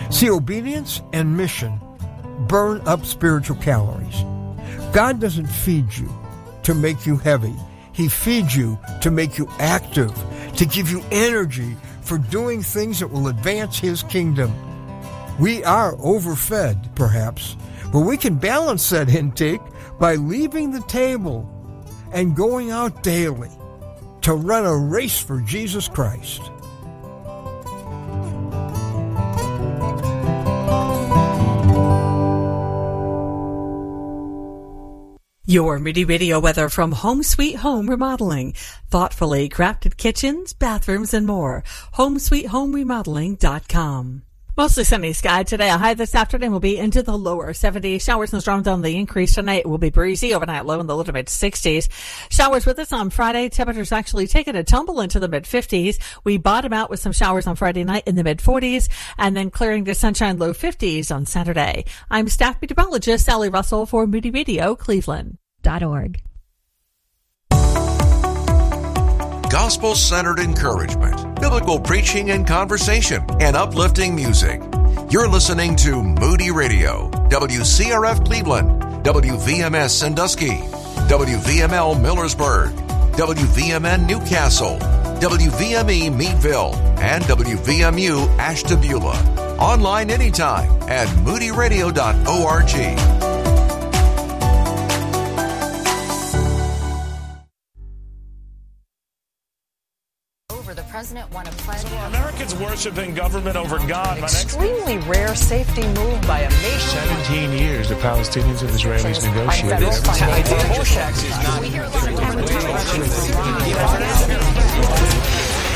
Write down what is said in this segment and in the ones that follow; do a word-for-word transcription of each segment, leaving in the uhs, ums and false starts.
See, obedience and mission burn up spiritual calories. God doesn't feed you to make you heavy. He feeds you to make you active, to give you energy for doing things that will advance His kingdom. We are overfed, perhaps, but we can balance that intake by leaving the table and going out daily to run a race for Jesus Christ. Your Moody Radio weather from Home Sweet Home Remodeling. Thoughtfully crafted kitchens, bathrooms, and more. home sweet home remodeling dot com. Mostly sunny sky today. A high this afternoon will be into the lower seventies. Showers and storms on the increase tonight. It will be breezy. Overnight low in the low to mid sixties. Showers with us on Friday. Temperatures actually taking a tumble into the mid fifties. We bottom out with some showers on Friday night in the mid forties and then clearing to sunshine low fifties on Saturday. I'm staff meteorologist Sally Russell for Moody Radio Cleveland dot org. Gospel-centered encouragement, biblical preaching and conversation, and uplifting music. You're listening to Moody Radio, W C R F Cleveland, W V M S Sandusky, W V M L Millersburg, W V M N Newcastle, W V M E Meadville, and W V M U Ashtabula. Online anytime at moody radio dot org. The president won a pledge. So Americans worshiping government over God. An extremely rare safety move by a nation. seventeen years the Palestinians and Israelis negotiated. We hear a lot of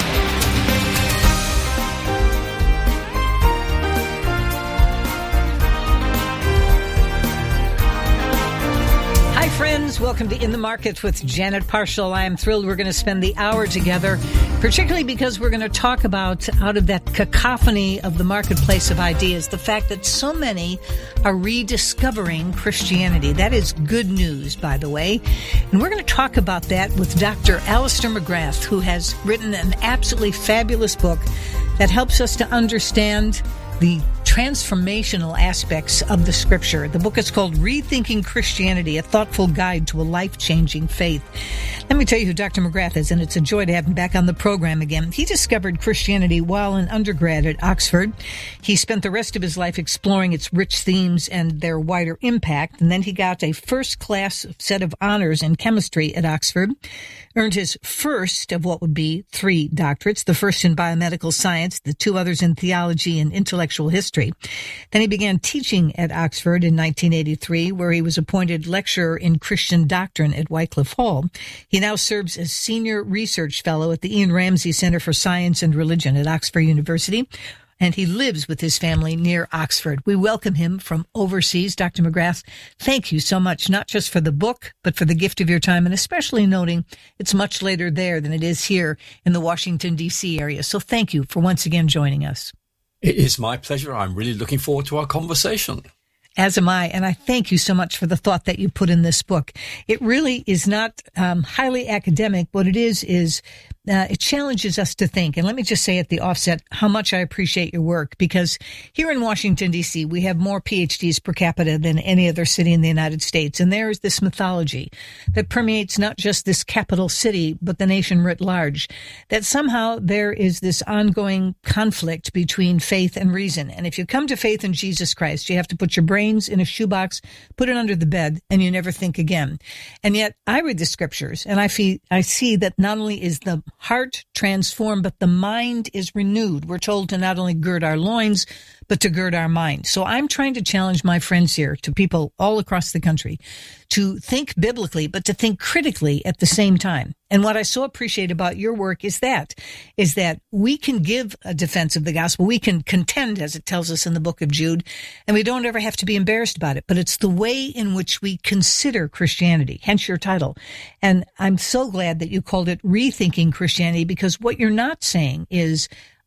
Hi, friends. Welcome to In the Market with Janet Parshall. I am thrilled we're going to spend the hour together, particularly because we're going to talk about, out of that cacophony of the marketplace of ideas, the fact that so many are rediscovering Christianity. That is good news, by the way. And we're going to talk about that with Doctor Alister McGrath, who has written an absolutely fabulous book that helps us to understand the transformational aspects of the Scripture. The book is called Rethinking Christianity, a thoughtful guide to a life-changing faith. Let me tell you who Doctor McGrath is, and it's a joy to have him back on the program again. He discovered Christianity while an undergrad at Oxford. He spent the rest of his life exploring its rich themes and their wider impact, and then he got a first-class set of honors in chemistry at Oxford, earned his first of what would be three doctorates, the first in biomedical science, the two others in theology and intellectual history. Then he began teaching at Oxford in nineteen eighty-three, where he was appointed lecturer in Christian doctrine at Wycliffe Hall. He now serves as senior research fellow at the Ian Ramsey Center for Science and Religion at Oxford University, and he lives with his family near Oxford. We welcome him from overseas. Doctor McGrath, thank you so much, not just for the book, but for the gift of your time, and especially noting it's much later there than it is here in the Washington, D C area. So thank you for once again joining us. It is my pleasure. I'm really looking forward to our conversation. As am I, and I thank you so much for the thought that you put in this book. It really is not um, highly academic. What it is is uh, it challenges us to think. And let me just say at the offset how much I appreciate your work, because here in Washington, D C, we have more P H Ds per capita than any other city in the United States. And there is this mythology that permeates not just this capital city, but the nation writ large, that somehow there is this ongoing conflict between faith and reason. And if you come to faith in Jesus Christ, you have to put your brains in a shoebox, put it under the bed, and you never think again. And yet I read the scriptures and I feel, I see that not only is the heart transformed, but the mind is renewed. We're told to not only gird our loins, but to gird our mind. So I'm trying to challenge my friends here, to people all across the country, to think biblically, but to think critically at the same time. And what I so appreciate about your work is that, is that we can give a defense of the gospel. We can contend, as it tells us in the book of Jude, and we don't ever have to be embarrassed about it. But it's the way in which we consider Christianity, hence your title. And I'm so glad that you called it Rethinking Christianity, because what you're not saying is,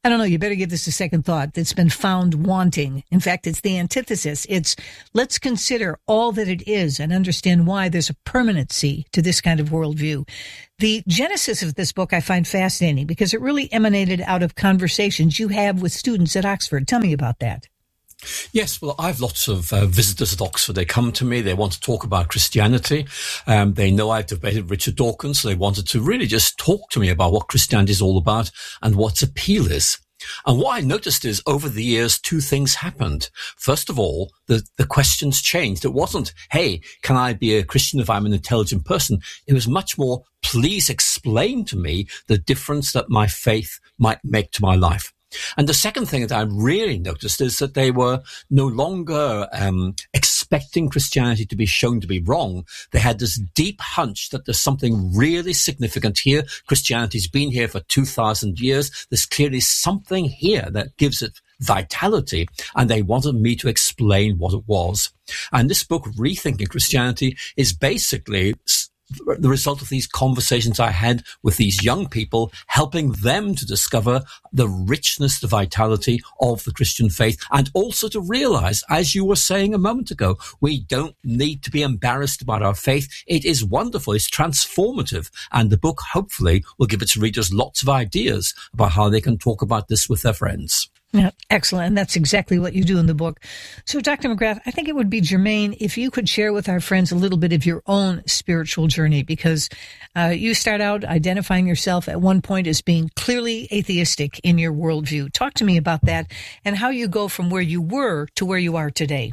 I don't know, you better give this a second thought. It's been found wanting. In fact, it's the antithesis. It's let's consider all that it is and understand why there's a permanency to this kind of worldview. The genesis of this book I find fascinating because it really emanated out of conversations you have with students at Oxford. Tell me about that. Yes, well, I have lots of uh, visitors at Oxford. They come to me. They want to talk about Christianity. Um, they know I've debated Richard Dawkins, so they wanted to really just talk to me about what Christianity is all about and what its appeal is. And what I noticed is over the years, two things happened. First of all, the, the questions changed. It wasn't, hey, can I be a Christian if I'm an intelligent person? It was much more, please explain to me the difference that my faith might make to my life. And the second thing that I really noticed is that they were no longer um, expecting Christianity to be shown to be wrong. They had this deep hunch that there's something really significant here. Christianity's been here for two thousand years. There's clearly something here that gives it vitality, and they wanted me to explain what it was. And this book, Rethinking Christianity, is basically the result of these conversations I had with these young people, helping them to discover the richness, the vitality of the Christian faith, and also to realize, as you were saying a moment ago, we don't need to be embarrassed about our faith. It is wonderful. It's transformative. And the book, hopefully, will give its readers lots of ideas about how they can talk about this with their friends. Yeah, excellent. And that's exactly what you do in the book. So, Doctor McGrath, I think it would be germane if you could share with our friends a little bit of your own spiritual journey, because uh, you start out identifying yourself at one point as being clearly atheistic in your worldview. Talk to me about that and how you go from where you were to where you are today.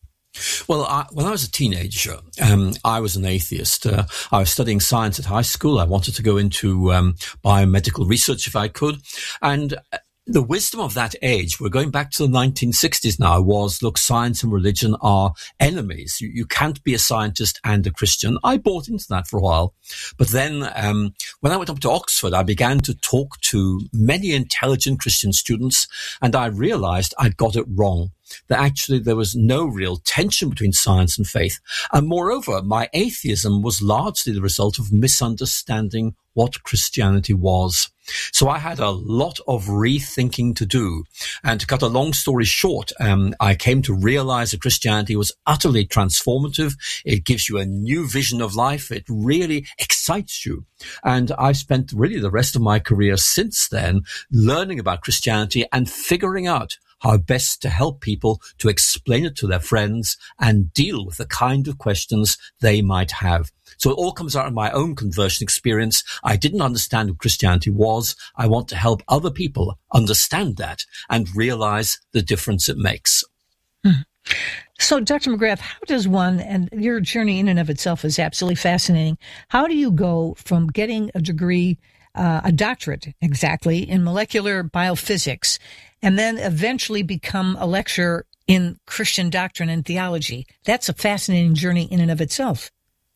Well, I, when I was a teenager, um, I was an atheist. Uh, I was studying science at high school. I wanted to go into um, biomedical research if I could. And the wisdom of that age, we're going back to the nineteen sixties now, was, look, science and religion are enemies. You, you can't be a scientist and a Christian. I bought into that for a while. But then um, when I went up to Oxford, I began to talk to many intelligent Christian students, and I realized I'd got it wrong. That actually there was no real tension between science and faith. And moreover, my atheism was largely the result of misunderstanding what Christianity was. So I had a lot of rethinking to do. And to cut a long story short, um, I came to realize that Christianity was utterly transformative. It gives you a new vision of life. It really excites you. And I've spent really the rest of my career since then learning about Christianity and figuring out how best to help people to explain it to their friends and deal with the kind of questions they might have. So it all comes out of my own conversion experience. I didn't understand what Christianity was. I want to help other people understand that and realize the difference it makes. Hmm. So, Doctor McGrath, how does one, and your journey in and of itself is absolutely fascinating, how do you go from getting a degree, uh, a doctorate exactly, in molecular biophysics, and then eventually become a lecturer in Christian doctrine and theology? That's a fascinating journey in and of itself.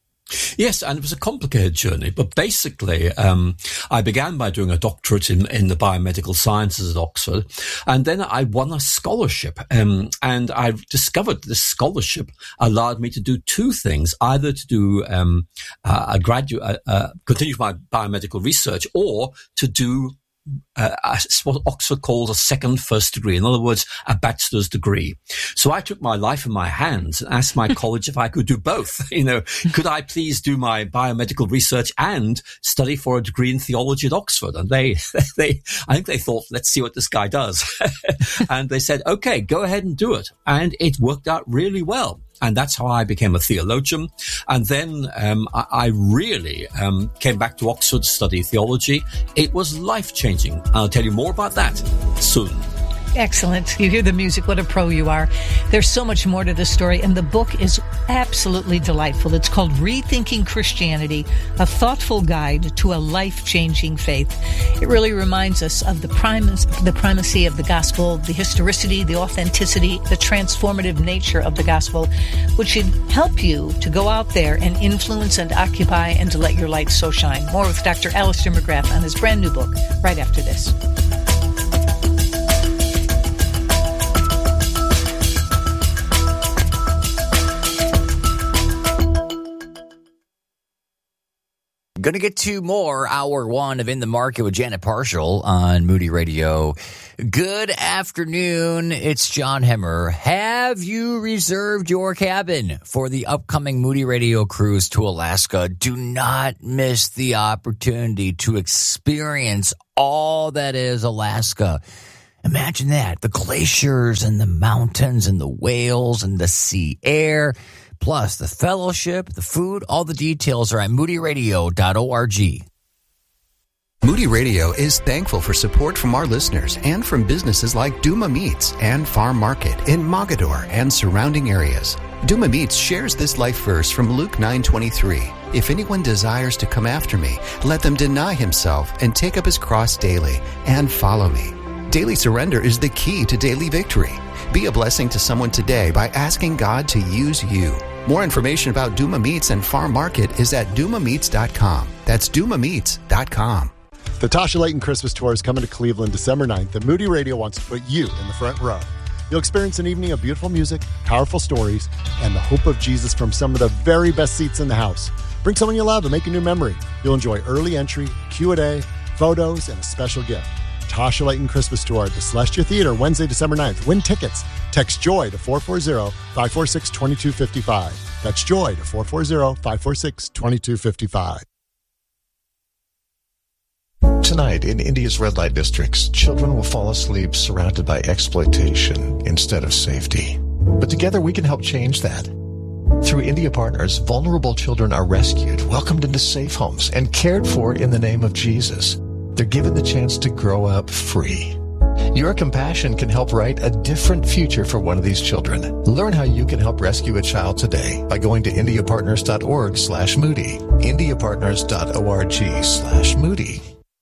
Yes, and it was a complicated journey, but basically, um, I began by doing a doctorate in, in the biomedical sciences at Oxford, and then I won a scholarship, um, and I discovered this scholarship allowed me to do two things, either to do um, uh, a graduate, uh, uh, continue my biomedical research, or to do Uh, what Oxford calls a second first degree. In other words, a bachelor's degree. So I took my life in my hands and asked my college if I could do both. You know, could I please do my biomedical research and study for a degree in theology at Oxford? And they, they, I think they thought, let's see what this guy does. And they said, okay, go ahead and do it. And it worked out really well. And that's how I became a theologian. And then um, I, I really um, came back to Oxford to study theology. It was life-changing. I'll tell you more about that soon. Excellent. You hear the music. What a pro you are. There's so much more to this story, and the book is absolutely delightful. It's called Rethinking Christianity, a thoughtful guide to a life-changing faith. It really reminds us of the primacy, the primacy of the gospel, the historicity, the authenticity, the transformative nature of the gospel, which should help you to go out there and influence and occupy and to let your light so shine. More with Doctor Alister McGrath on his brand new book right after this. Going to get to more hour one of In the Market with Janet Parshall on Moody Radio. Good afternoon. It's John Hemmer. Have you reserved your cabin for the upcoming Moody Radio cruise to Alaska? Do not miss the opportunity to experience all that is Alaska. Imagine that. The glaciers and the mountains and the whales and the sea air. Plus, the fellowship, the food, all the details are at moody radio dot org. Moody Radio is thankful for support from our listeners and from businesses like Duma Meats and Farm Market in Mogadore and surrounding areas. Duma Meats shares this life verse from Luke nine twenty-three. If anyone desires to come after me, let them deny himself and take up his cross daily and follow me. Daily surrender is the key to daily victory. Be a blessing to someone today by asking God to use you. More information about Duma Meats and Farm Market is at duma meats dot com. That's duma meats dot com. The Tasha Layton Christmas Tour is coming to Cleveland December ninth, and Moody Radio wants to put you in the front row. You'll experience an evening of beautiful music, powerful stories, and the hope of Jesus from some of the very best seats in the house. Bring someone you love and make a new memory. You'll enjoy early entry, Q and A, photos, and a special gift. Tasha Layton Christmas Tour at the Celestia Theater, Wednesday, December ninth. Win tickets. Text JOY to four four zero, five four six, two two five five. That's JOY to four four zero, five four six, two two five five. Tonight, in India's red light districts, children will fall asleep surrounded by exploitation instead of safety. But together we can help change that. Through India Partners, vulnerable children are rescued, welcomed into safe homes, and cared for in the name of Jesus. They're given the chance to grow up free. Your compassion can help write a different future for one of these children. Learn how you can help rescue a child today by going to indiapartners.org slash Moody. indiapartners.org slash Moody.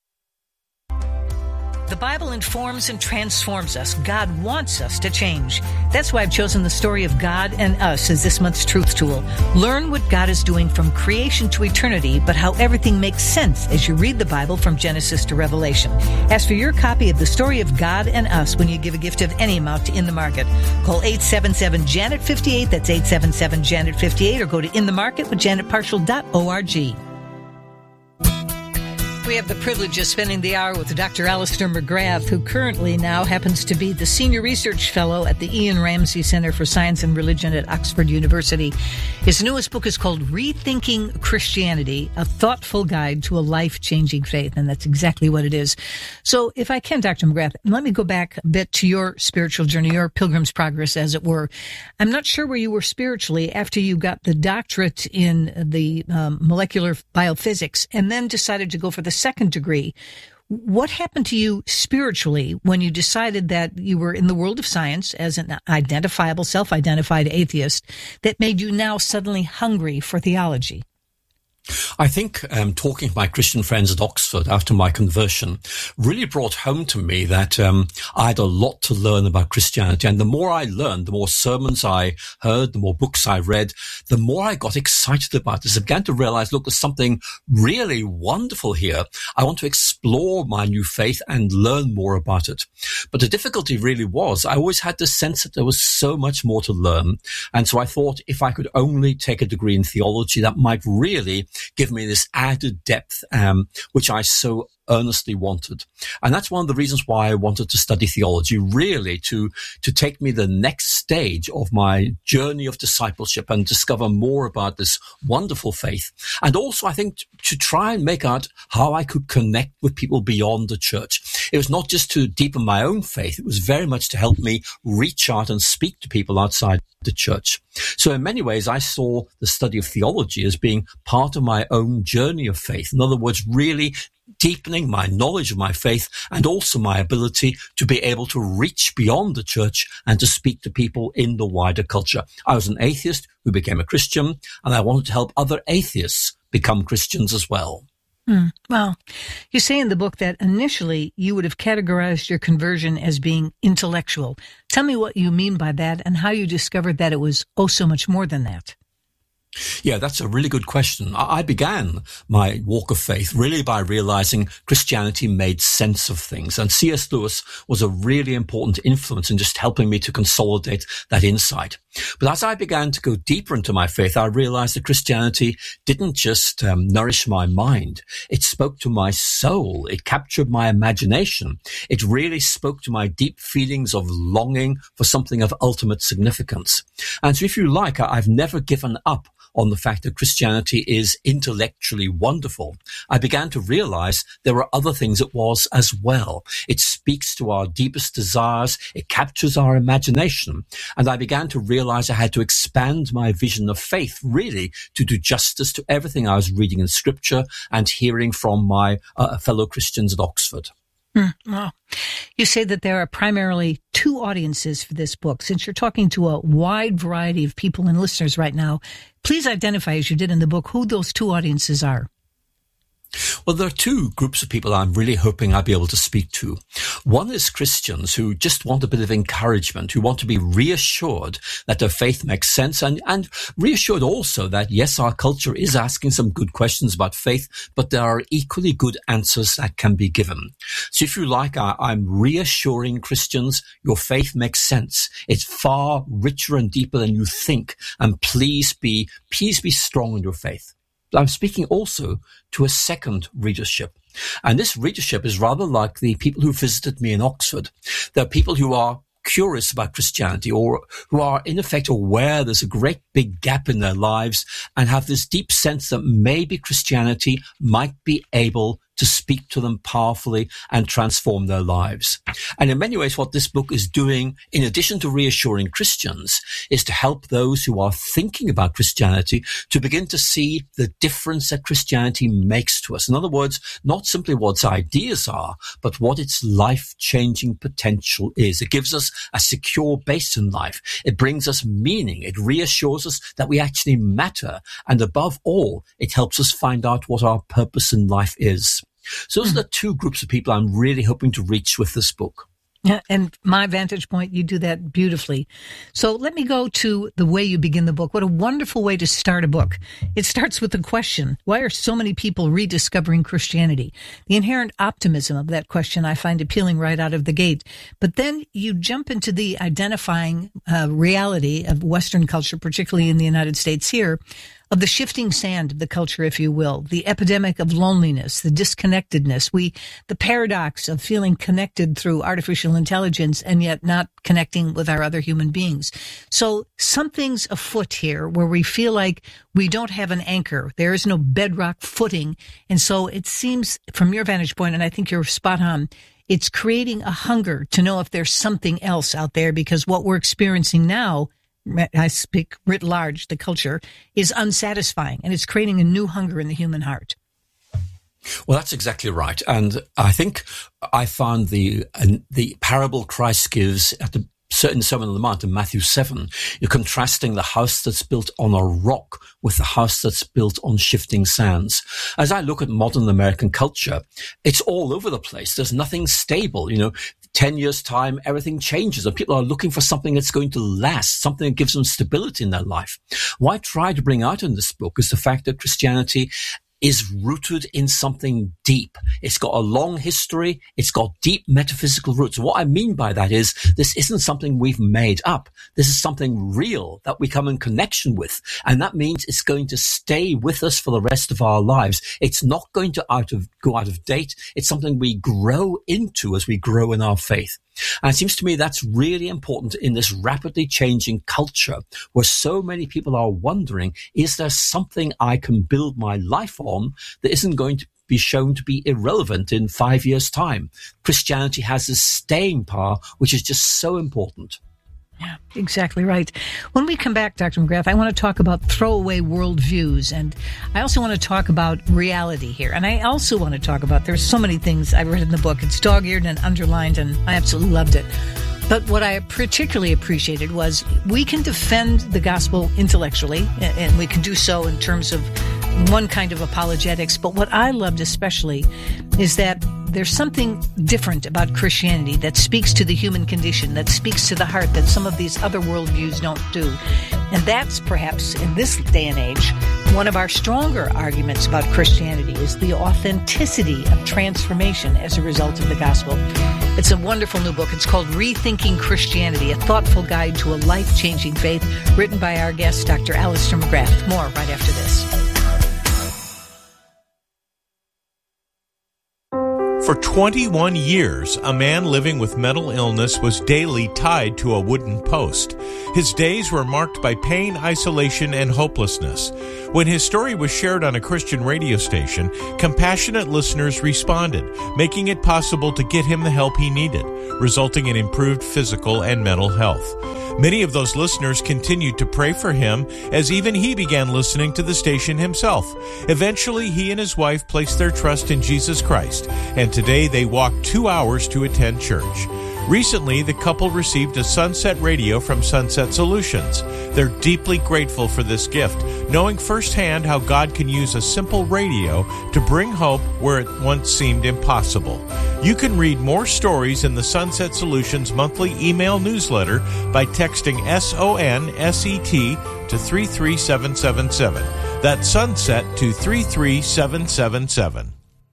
The Bible informs and transforms us. God wants us to change. That's why I've chosen the story of God and us as this month's Truth Tool. Learn what God is doing from creation to eternity, but how everything makes sense as you read the Bible from Genesis to Revelation. Ask for your copy of the story of God and us when you give a gift of any amount to In the Market. Call eight seven seven, Janet fifty-eight. That's eight seven seven, Janet fifty-eight, or go to in the market with janet parshall dot org. We have the privilege of spending the hour with Doctor Alistair McGrath, who currently now happens to be the Senior Research Fellow at the Ian Ramsey Center for Science and Religion at Oxford University. His newest book is called Rethinking Christianity, A Thoughtful Guide to a Life-Changing Faith, and that's exactly what it is. So if I can, Doctor McGrath, let me go back a bit to your spiritual journey, your pilgrim's progress, as it were. I'm not sure where you were spiritually after you got the doctorate in the um, molecular biophysics and then decided to go for the second degree. What happened to you spiritually when you decided that you were in the world of science as an identifiable, self-identified atheist that made you now suddenly hungry for theology? I think um, talking to my Christian friends at Oxford after my conversion really brought home to me that um, I had a lot to learn about Christianity. And the more I learned, the more sermons I heard, the more books I read, the more I got excited about this. I began to realize, look, there's something really wonderful here. I want to explore my new faith and learn more about it. But the difficulty really was I always had this sense that there was so much more to learn. And so I thought if I could only take a degree in theology, that might really give me this added depth, um, which I so earnestly wanted. And that's one of the reasons why I wanted to study theology, really to, to take me the next stage of my journey of discipleship and discover more about this wonderful faith. And also, I think, to try and make out how I could connect with people beyond the church. It was not just to deepen my own faith. It was very much to help me reach out and speak to people outside the church. So in many ways, I saw the study of theology as being part of my own journey of faith. In other words, really deepening my knowledge of my faith and also my ability to be able to reach beyond the church and to speak to people in the wider culture. I was an atheist who became a Christian, and I wanted to help other atheists become Christians as well. Mm, well, you say in the book that initially you would have categorized your conversion as being intellectual. Tell me what you mean by that and how you discovered that it was oh so much more than that. Yeah, that's a really good question. I began my walk of faith really by realizing Christianity made sense of things. And C S Lewis was a really important influence in just helping me to consolidate that insight. But as I began to go deeper into my faith, I realized that Christianity didn't just um, nourish my mind. It spoke to my soul. It captured my imagination. It really spoke to my deep feelings of longing for something of ultimate significance. And so if you like, I've never given up on the fact that Christianity is intellectually wonderful. I began to realize there were other things it was as well. It speaks to our deepest desires. It captures our imagination. And I began to realize I had to expand my vision of faith, really, to do justice to everything I was reading in Scripture and hearing from my uh, fellow Christians at Oxford. Mm, wow. You say that there are primarily two audiences for this book. Since you're talking to a wide variety of people and listeners right now, please identify, as you did in the book, who those two audiences are. Well, there are two groups of people I'm really hoping I'll be able to speak to. One is Christians who just want a bit of encouragement, who want to be reassured that their faith makes sense, and, and reassured also that, yes, our culture is asking some good questions about faith, but there are equally good answers that can be given. So if you like, I, I'm reassuring Christians, your faith makes sense. It's far richer and deeper than you think, and please be, please be strong in your faith. I'm speaking also to a second readership. And this readership is rather like the people who visited me in Oxford. There are people who are curious about Christianity, or who are in effect aware there's a great big gap in their lives and have this deep sense that maybe Christianity might be able to speak to them powerfully and transform their lives. And in many ways, what this book is doing, in addition to reassuring Christians, is to help those who are thinking about Christianity to begin to see the difference that Christianity makes to us. In other words, not simply what its ideas are, but what its life-changing potential is. It gives us a secure base in life. It brings us meaning. It reassures us that we actually matter. And above all, it helps us find out what our purpose in life is. So those are the two groups of people I'm really hoping to reach with this book. Yeah, and my vantage point, you do that beautifully. So let me go to the way you begin the book. What a wonderful way to start a book. It starts with the question, why are so many people rediscovering Christianity? The inherent optimism of that question I find appealing right out of the gate. But then you jump into the identifying uh, reality of Western culture, particularly in the United States here, of the shifting sand of the culture, if you will, the epidemic of loneliness, the disconnectedness, we, the paradox of feeling connected through artificial intelligence and yet not connecting with our other human beings. So something's afoot here where we feel like we don't have an anchor. There is no bedrock footing. And so it seems, from your vantage point, and I think you're spot on, it's creating a hunger to know if there's something else out there, because what we're experiencing now, I speak writ large, the culture, is unsatisfying, and it's creating a new hunger in the human heart. Well, that's exactly right. And I think I found the uh, the parable Christ gives at the certain Sermon on the Mount in Matthew seven, you're contrasting the house that's built on a rock with the house that's built on shifting sands. As I look at modern American culture, it's all over the place. There's nothing stable. You know, ten years time, everything changes and people are looking for something that's going to last, something that gives them stability in their life. What I try to bring out in this book is the fact that Christianity is rooted in something deep. It's got a long history. It's got deep metaphysical roots. What I mean by that is this isn't something we've made up. This is something real that we come in connection with. And that means it's going to stay with us for the rest of our lives. It's not going to out of, go out of date. It's something we grow into as we grow in our faith. And it seems to me that's really important in this rapidly changing culture where so many people are wondering, is there something I can build my life on that isn't going to be shown to be irrelevant in five years' time? Christianity has this staying power, which is just so important. Yeah, exactly right. When we come back, Doctor McGrath, I want to talk about throwaway worldviews, and I also want to talk about reality here. And I also want to talk about, there's so many things I read in the book. It's dog-eared and underlined, and I absolutely loved it. But what I particularly appreciated was we can defend the gospel intellectually, and we can do so in terms of one kind of apologetics. But what I loved especially is that there's something different about Christianity that speaks to the human condition, that speaks to the heart, that some of these other worldviews don't do. And that's perhaps, in this day and age, one of our stronger arguments about Christianity is the authenticity of transformation as a result of the gospel. It's a wonderful new book. It's called Rethinking Christianity, a thoughtful guide to a life-changing faith, written by our guest, Doctor Alister McGrath. More right after this. For twenty-one years, a man living with mental illness was daily tied to a wooden post. His days were marked by pain, isolation, and hopelessness. When his story was shared on a Christian radio station, compassionate listeners responded, making it possible to get him the help he needed, resulting in improved physical and mental health. Many of those listeners continued to pray for him as even he began listening to the station himself. Eventually, he and his wife placed their trust in Jesus Christ, and today they walk two hours to attend church. Recently, the couple received a Sunset radio from Sunset Solutions. They're deeply grateful for this gift, knowing firsthand how God can use a simple radio to bring hope where it once seemed impossible. You can read more stories in the Sunset Solutions monthly email newsletter by texting S O N S E T to three three seven seven seven. That's Sunset to three three seven seven seven.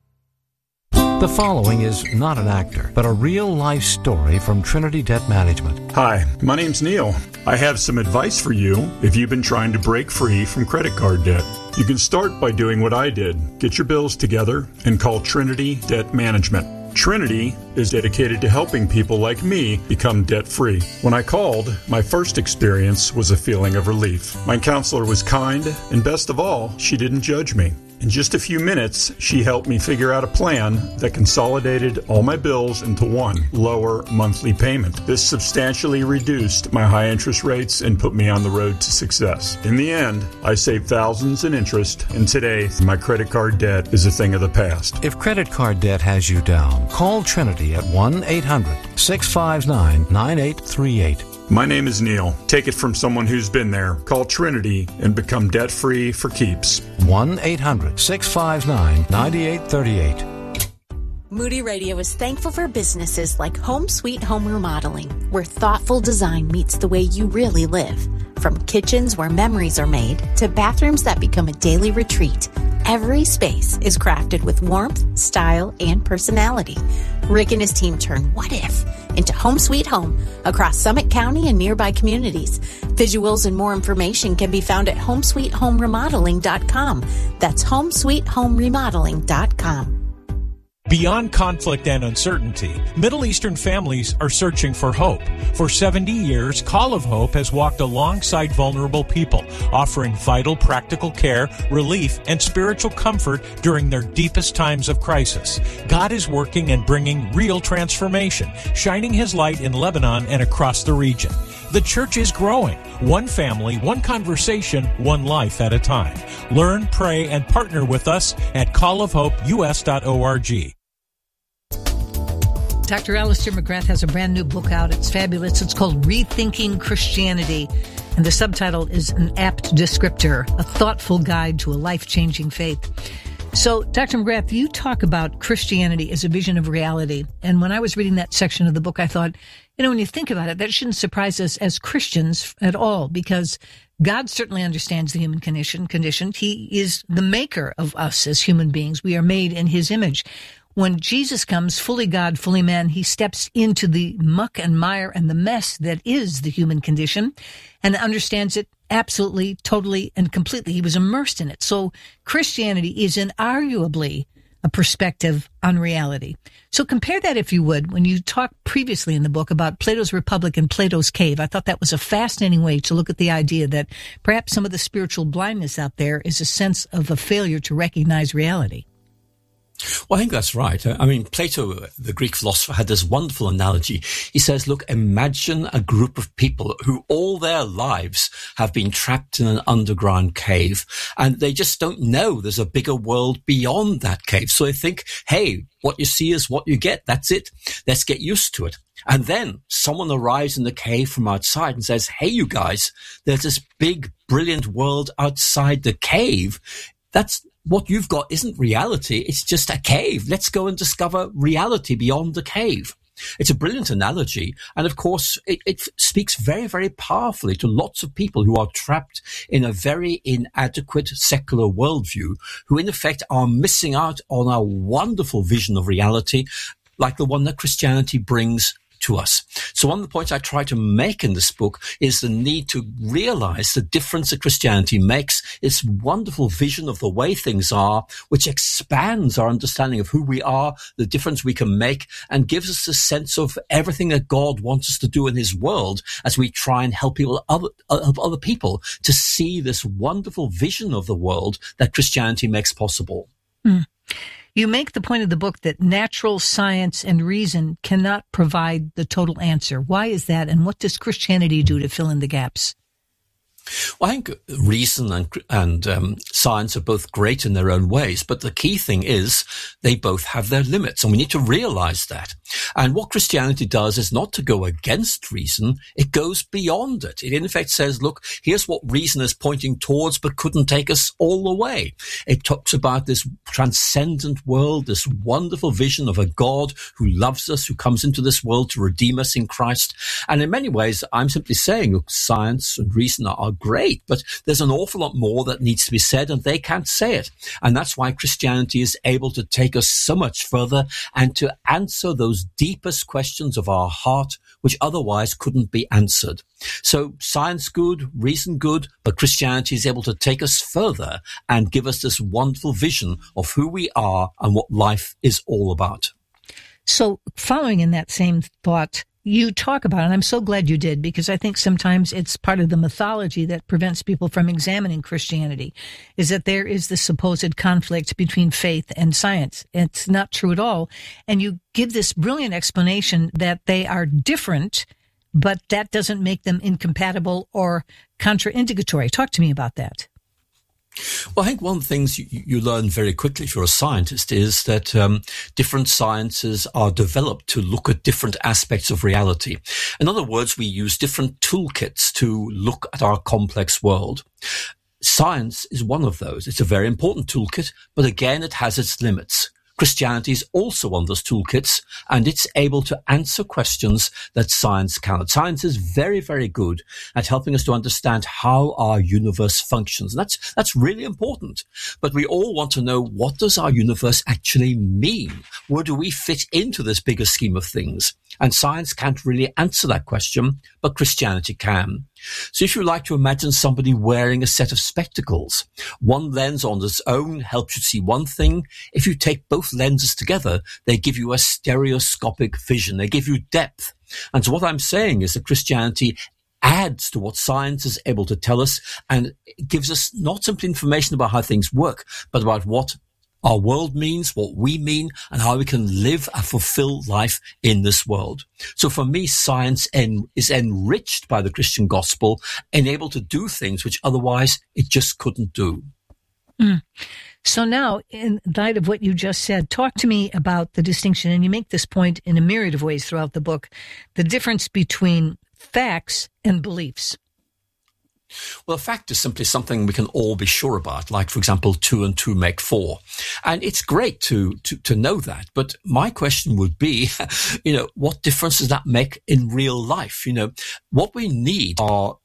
The following is not an actor, but a real-life story from Trinity Debt Management. Hi, my name's Neil. I have some advice for you if you've been trying to break free from credit card debt. You can start by doing what I did. Get your bills together and call Trinity Debt Management. Trinity is dedicated to helping people like me become debt-free. When I called, my first experience was a feeling of relief. My counselor was kind, and best of all, she didn't judge me. In just a few minutes, she helped me figure out a plan that consolidated all my bills into one lower monthly payment. This substantially reduced my high interest rates and put me on the road to success. In the end, I saved thousands in interest, and today, my credit card debt is a thing of the past. If credit card debt has you down, call Trinity at one eight hundred six five nine nine eight three eight. My name is Neil. Take it from someone who's been there. Call Trinity and become debt-free for keeps. one eight hundred six five nine nine eight three eight. Moody Radio is thankful for businesses like Home Sweet Home Remodeling, where thoughtful design meets the way you really live. From kitchens where memories are made to bathrooms that become a daily retreat, every space is crafted with warmth, style, and personality. Rick and his team turn what if into Home Sweet Home across Summit County and nearby communities. Visuals and more information can be found at home sweet home remodeling dot com. That's home sweet home remodeling dot com. Beyond conflict and uncertainty, Middle Eastern families are searching for hope. For seventy years, Call of Hope has walked alongside vulnerable people, offering vital practical care, relief, and spiritual comfort during their deepest times of crisis. God is working and bringing real transformation, shining His light in Lebanon and across the region. The church is growing, one family, one conversation, one life at a time. Learn, pray, and partner with us at call of hope u s dot org. Doctor Alister McGrath has a brand new book out. It's fabulous. It's called Rethinking Christianity, and the subtitle is an apt descriptor, a thoughtful guide to a life-changing faith. So, Doctor McGrath, you talk about Christianity as a vision of reality, and when I was reading that section of the book, I thought, you know, when you think about it, that shouldn't surprise us as Christians at all, because God certainly understands the human condition. Condition. He is the maker of us as human beings. We are made in His image. When Jesus comes, fully God, fully man, He steps into the muck and mire and the mess that is the human condition and understands it absolutely, totally, and completely. He was immersed in it. So Christianity is inarguably a perspective on reality. So compare that, if you would, when you talked previously in the book about Plato's Republic and Plato's Cave. I thought that was a fascinating way to look at the idea that perhaps some of the spiritual blindness out there is a sense of a failure to recognize reality. Well, I think that's right. I mean, Plato, the Greek philosopher, had this wonderful analogy. He says, look, imagine a group of people who all their lives have been trapped in an underground cave, and they just don't know there's a bigger world beyond that cave. So they think, hey, what you see is what you get. That's it. Let's get used to it. And then someone arrives in the cave from outside and says, hey, you guys, there's this big, brilliant world outside the cave. That's what you've got isn't reality. It's just a cave. Let's go and discover reality beyond the cave. It's a brilliant analogy. And of course, it, it speaks very, very powerfully to lots of people who are trapped in a very inadequate secular worldview, who in effect are missing out on a wonderful vision of reality, like the one that Christianity brings to us. So one of the points I try to make in this book is the need to realize the difference that Christianity makes, its wonderful vision of the way things are, which expands our understanding of who we are, the difference we can make, and gives us a sense of everything that God wants us to do in his world as we try and help people, other, other people to see this wonderful vision of the world that Christianity makes possible. Mm. You make the point of the book that natural science and reason cannot provide the total answer. Why is that, and what does Christianity do to fill in the gaps? Well, I think reason and, and um, science are both great in their own ways, but the key thing is they both have their limits, and we need to realize that. And what Christianity does is not to go against reason, it goes beyond it. It in effect says, look, here's what reason is pointing towards, but couldn't take us all the way. It talks about this transcendent world, this wonderful vision of a God who loves us, who comes into this world to redeem us in Christ. And in many ways, I'm simply saying, look, science and reason are great, but there's an awful lot more that needs to be said, and they can't say it. And that's why Christianity is able to take us so much further and to answer those deepest questions of our heart, which otherwise couldn't be answered. So science good, reason good, but Christianity is able to take us further and give us this wonderful vision of who we are and what life is all about. So following in that same thought, you talk about, and I'm so glad you did, because I think sometimes it's part of the mythology that prevents people from examining Christianity, is that there is the supposed conflict between faith and science. It's not true at all. And you give this brilliant explanation that they are different, but that doesn't make them incompatible or contraindicatory. Talk to me about that. Well, I think one of the things you, you learn very quickly if you're a scientist is that um, different sciences are developed to look at different aspects of reality. In other words, we use different toolkits to look at our complex world. Science is one of those. It's a very important toolkit, but again, it has its limits. Christianity is also one of those toolkits, and it's able to answer questions that science cannot. Science is very, very good at helping us to understand how our universe functions. And that's, that's really important. But we all want to know, what does our universe actually mean? Where do we fit into this bigger scheme of things? And science can't really answer that question, but Christianity can. So if you like to imagine somebody wearing a set of spectacles, one lens on its own helps you see one thing. If you take both lenses together, they give you a stereoscopic vision. They give you depth. And so what I'm saying is that Christianity adds to what science is able to tell us, and it gives us not simply information about how things work, but about what our world means, what we mean, and how we can live a fulfilled life in this world. So for me, science en- is enriched by the Christian gospel and able to do things which otherwise it just couldn't do. Mm. So now, in light of what you just said, talk to me about the distinction, and you make this point in a myriad of ways throughout the book, the difference between facts and beliefs. Well, a fact is simply something we can all be sure about, like, for example, two and two make four. And it's great to, to, to know that. But my question would be, you know, what difference does that make in real life? You know, what we need are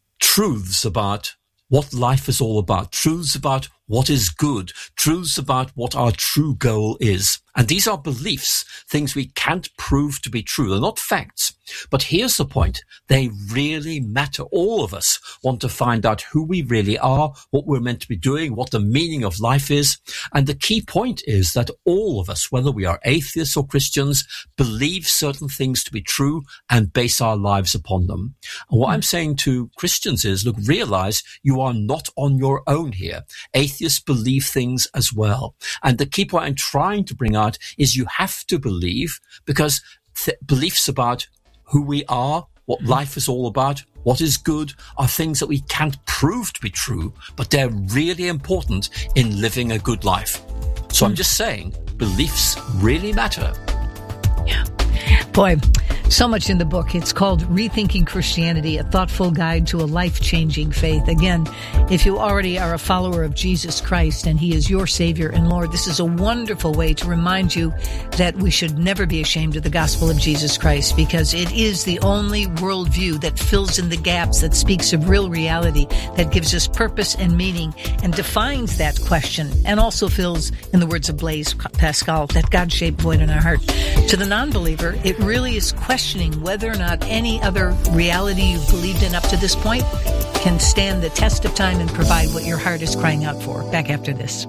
truths about what life is all about, truths about what is good, truths about what our true goal is. And these are beliefs, things we can't prove to be true. They're not facts. But here's the point. They really matter. All of us want to find out who we really are, what we're meant to be doing, what the meaning of life is. And the key point is that all of us, whether we are atheists or Christians, believe certain things to be true and base our lives upon them. And what I'm saying to Christians is, look, realize you are not on your own here. Atheists believe things as well. And the key point I'm trying to bring out is you have to believe, because th- beliefs about who we are, what life is all about, what is good, are things that we can't prove to be true, but they're really important in living a good life. So I'm just saying, beliefs really matter. Yeah. Boy, So much in the book. It's called Rethinking Christianity, a thoughtful guide to a life-changing faith. Again, if you already are a follower of Jesus Christ and he is your Savior and Lord, this is a wonderful way to remind you that we should never be ashamed of the gospel of Jesus Christ, because it is the only worldview that fills in the gaps, that speaks of real reality, that gives us purpose and meaning and defines that question, and also fills, in the words of Blaise Pascal, that God-shaped void in our heart. To the non-believer, it really is questioning whether or not any other reality you've believed in up to this point can stand the test of time and provide what your heart is crying out for. Back after this.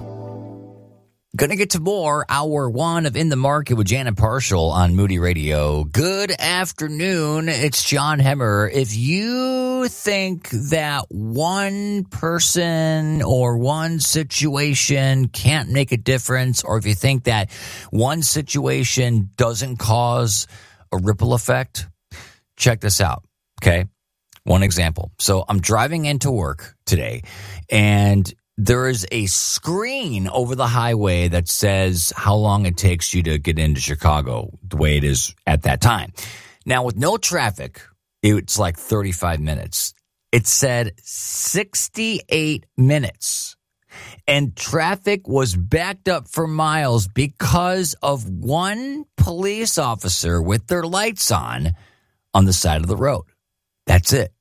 Gonna get to more. Hour one of In the Market with Janet Parshall on Moody Radio. Good afternoon. It's John Hemmer. If you think that one person or one situation can't make a difference, or if you think that one situation doesn't cause a ripple effect, check this out, okay? One example. So I'm driving into work today, and there is a screen over the highway that says how long it takes you to get into Chicago, the way it is at that time. Now, with no traffic, it's like thirty-five minutes. It said sixty-eight minutes. And traffic was backed up for miles because of one police officer with their lights on on the side of the road. That's it.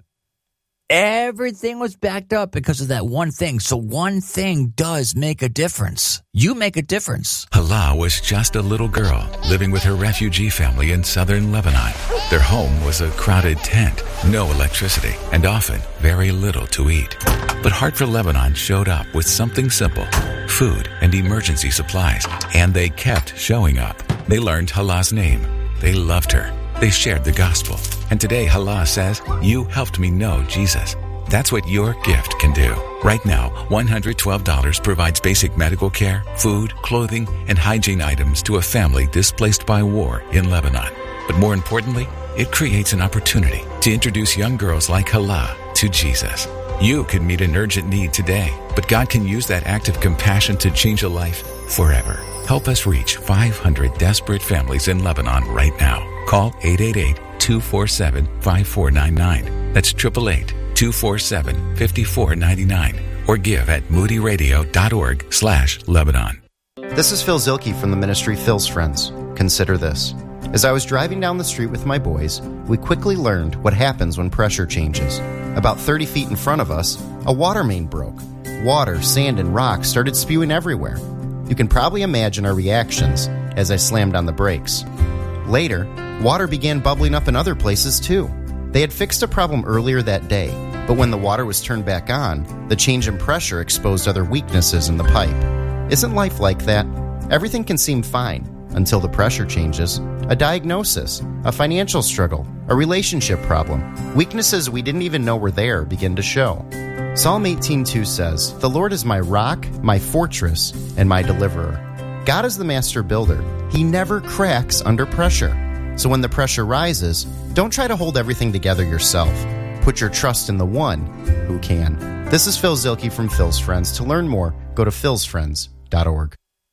Everything was backed up because of that one thing. So one thing does make a difference. You make a difference. Hala was just a little girl living with her refugee family in southern Lebanon. Their home was a crowded tent, no electricity, and often very little to eat. But Heart for Lebanon showed up with something simple, food and emergency supplies, and they kept showing up. They learned Hala's name. They loved her. They shared the gospel. And today, Hala says, you helped me know Jesus. That's what your gift can do. Right now, one hundred twelve dollars provides basic medical care, food, clothing, and hygiene items to a family displaced by war in Lebanon. But more importantly, it creates an opportunity to introduce young girls like Hala to Jesus. You can meet an urgent need today, but God can use that act of compassion to change a life forever. Help us reach five hundred desperate families in Lebanon right now. Call eight eight eight, two four seven, five four nine nine. That's eight eight eight, two four seven, five four nine nine. Or give at moodyradio.org slash Lebanon. This is Phil Zilke from the ministry Phil's Friends. Consider this. As I was driving down the street with my boys, we quickly learned what happens when pressure changes. About thirty feet in front of us, a water main broke. Water, sand, and rocks started spewing everywhere. You can probably imagine our reactions as I slammed on the brakes. Later, water began bubbling up in other places too. They had fixed a problem earlier that day, but when the water was turned back on, the change in pressure exposed other weaknesses in the pipe. Isn't life like that? Everything can seem fine until the pressure changes. A diagnosis, a financial struggle, a relationship problem, weaknesses we didn't even know were there begin to show. Psalm eighteen two says, "The Lord is my rock, my fortress, and my deliverer." God is the master builder. He never cracks under pressure. So when the pressure rises, don't try to hold everything together yourself. Put your trust in the one who can. This is Phil Zilke from Phil's Friends. To learn more, go to phils friends dot org.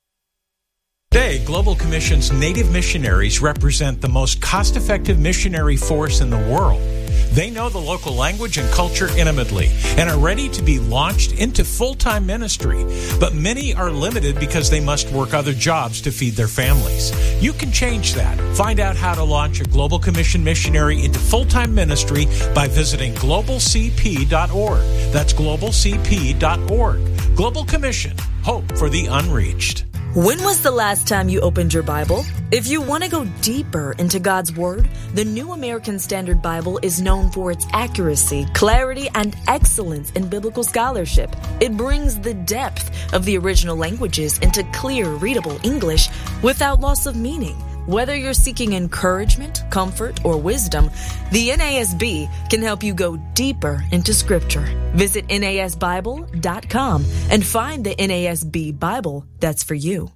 Today, Global Commission's Native missionaries represent the most cost-effective missionary force in the world. They know the local language and culture intimately and are ready to be launched into full-time ministry. But many are limited because they must work other jobs to feed their families. You can change that. Find out how to launch a Global Commission missionary into full-time ministry by visiting global c p dot org. That's global c p dot org. Global Commission. Hope for the unreached. When was the last time you opened your Bible? If you want to go deeper into God's Word, the New American Standard Bible is known for its accuracy, clarity, and excellence in biblical scholarship. It brings the depth of the original languages into clear, readable English without loss of meaning. Whether you're seeking encouragement, comfort, or wisdom, the N A S B can help you go deeper into Scripture. Visit N A S Bible dot com and find the N A S B Bible that's for you.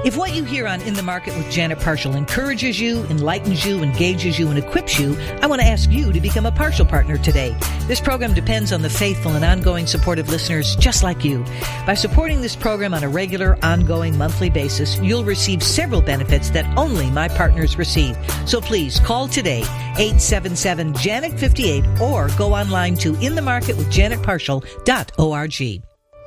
If what you hear on In the Market with Janet Parshall encourages you, enlightens you, engages you, and equips you, I want to ask you to become a Parshall partner today. This program depends on the faithful and ongoing support of listeners just like you. By supporting this program on a regular, ongoing, monthly basis, you'll receive several benefits that only my partners receive. So please call today, eight seven seven, Janet fifty-eight, or go online to in the market with janet parshall dot org.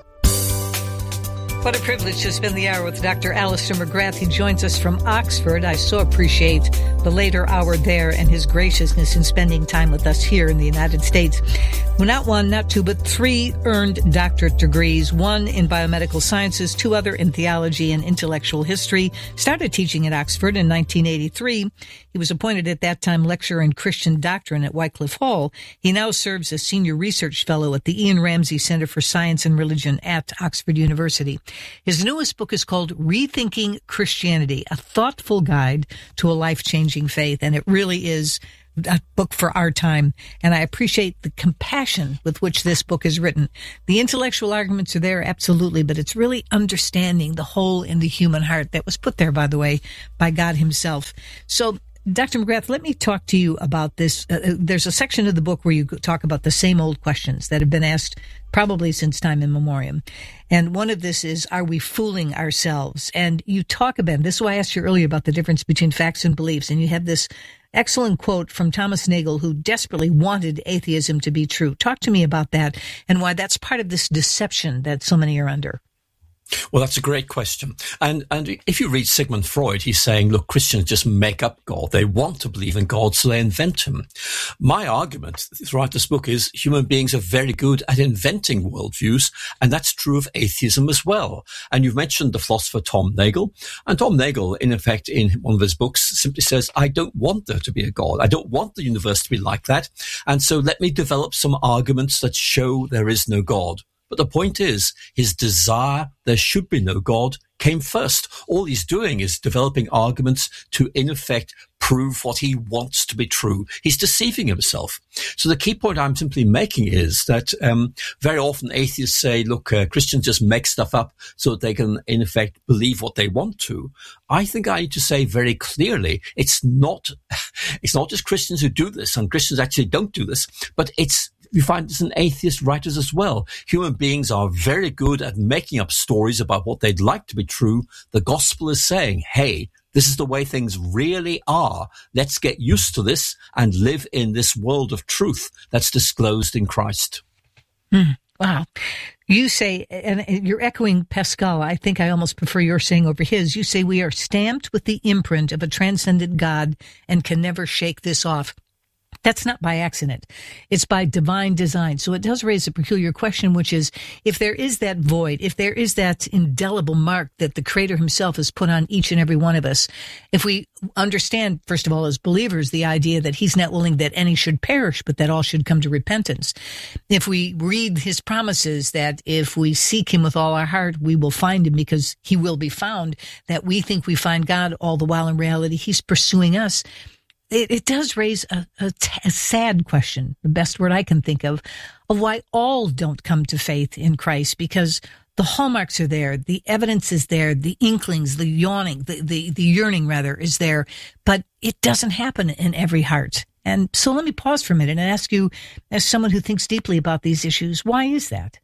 What a privilege to spend the hour with Doctor Alister McGrath. He joins us from Oxford. I so appreciate the later hour there and his graciousness in spending time with us here in the United States. Well, not one, not two, but three earned doctorate degrees, one in biomedical sciences, two other in theology and intellectual history. Started teaching at Oxford in nineteen eighty-three. He was appointed at that time lecturer in Christian doctrine at Wycliffe Hall. He now serves as senior research fellow at the Ian Ramsey Center for Science and Religion at Oxford University. His newest book is called Rethinking Christianity, a thoughtful guide to a life-changing faith, and it really is a book for our time, and I appreciate the compassion with which this book is written. The intellectual arguments are there, absolutely, but it's really understanding the hole in the human heart that was put there, by the way, by God himself. So, Doctor McGrath, let me talk to you about this. Uh, there's a section of the book where you talk about the same old questions that have been asked probably since time immemorial. And one of this is, are we fooling ourselves? And you talk about, this is why I asked you earlier about the difference between facts and beliefs. And you have this excellent quote from Thomas Nagel, who desperately wanted atheism to be true. Talk to me about that and why that's part of this deception that so many are under. Well, that's a great question. And and if you read Sigmund Freud, he's saying, look, Christians just make up God. They want to believe in God, so they invent him. My argument throughout this book is human beings are very good at inventing worldviews, and that's true of atheism as well. And you've mentioned the philosopher Tom Nagel. And Tom Nagel, in effect, in one of his books, simply says, I don't want there to be a God. I don't want the universe to be like that. And so let me develop some arguments that show there is no God. But the point is, his desire there should be no God came first. All he's doing is developing arguments to, in effect, prove what he wants to be true. He's deceiving himself. So the key point I'm simply making is that um, very often atheists say, look, uh, Christians just make stuff up so that they can, in effect, believe what they want to. I think I need to say very clearly, it's not, it's not just Christians who do this, and Christians actually don't do this, but it's you find this in atheist writers as well. Human beings are very good at making up stories about what they'd like to be true. The gospel is saying, hey, this is the way things really are. Let's get used to this and live in this world of truth that's disclosed in Christ. Mm, wow. You say, and you're echoing Pascal, I think I almost prefer your saying over his, you say we are stamped with the imprint of a transcendent God and can never shake this off. That's not by accident. It's by divine design. So it does raise a peculiar question, which is, if there is that void, if there is that indelible mark that the Creator himself has put on each and every one of us, if we understand, first of all, as believers, the idea that he's not willing that any should perish, but that all should come to repentance. If we read his promises that if we seek him with all our heart, we will find him because he will be found, that we think we find God all the while in reality he's pursuing us. It, it does raise a, a, t- a sad question, the best word I can think of, of why all don't come to faith in Christ, because the hallmarks are there, the evidence is there, the inklings, the yawning, the, the, the yearning rather is there, but it doesn't happen in every heart. And so let me pause for a minute and ask you, as someone who thinks deeply about these issues, why is that?